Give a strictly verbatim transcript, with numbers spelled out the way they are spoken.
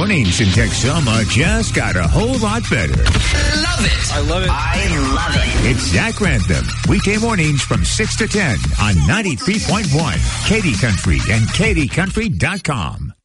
Mornings in Texoma just got a whole lot better. Love it. I love it. I love it. It's Zach Grantham. Weekday mornings from six to ten on ninety-three point one Katy Country and Katy Country dot com.